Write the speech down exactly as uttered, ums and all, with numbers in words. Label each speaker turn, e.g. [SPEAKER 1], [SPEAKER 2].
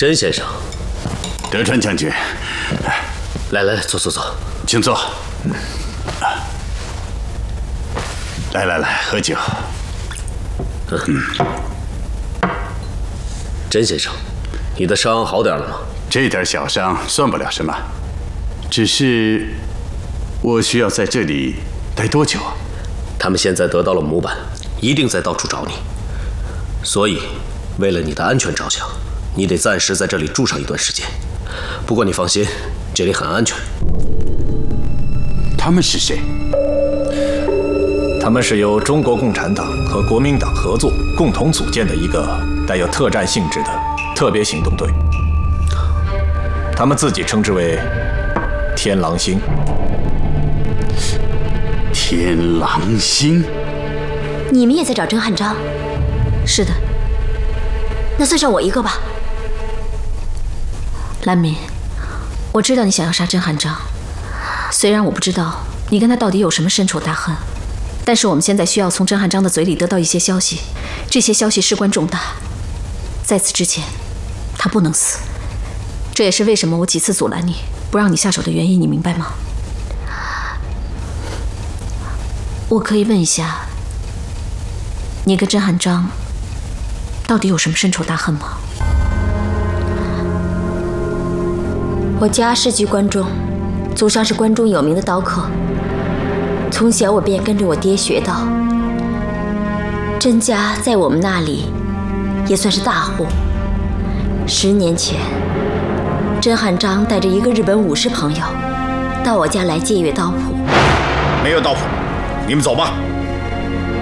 [SPEAKER 1] 甄先生，
[SPEAKER 2] 德川将军，
[SPEAKER 1] 来来来，坐坐坐，
[SPEAKER 2] 请坐。嗯，来来来，喝酒。
[SPEAKER 1] 嗯，甄先生，你的伤好点了吗？
[SPEAKER 2] 这点小伤算不了什么，只是我需要在这里待多久啊？
[SPEAKER 1] 他们现在得到了模板，一定在到处找你，所以为了你的安全着想，你得暂时在这里住上一段时间。不过你放心，这里很安全。
[SPEAKER 2] 他们是谁？
[SPEAKER 3] 他们是由中国共产党和国民党合作共同组建的一个带有特战性质的特别行动队。他们自己称之为“天狼星”。
[SPEAKER 2] 天狼星？
[SPEAKER 4] 你们也在找甄汉章？
[SPEAKER 5] 是的。
[SPEAKER 4] 那算上我一个吧。
[SPEAKER 5] 兰敏，我知道你想要杀甄汉章，虽然我不知道你跟他到底有什么深仇大恨，但是我们现在需要从甄汉章的嘴里得到一些消息，这些消息事关重大。在此之前，他不能死。这也是为什么我几次阻拦你，不让你下手的原因，你明白吗？我可以问一下，你跟甄汉章到底有什么深仇大恨吗？
[SPEAKER 4] 我家世居关中，祖上是关中有名的刀客，从小我便跟着我爹学刀。甄家在我们那里也算是大户。十年前，甄汉章带着一个日本武士朋友到我家来借阅刀谱。
[SPEAKER 6] 没有刀谱，你们走吧。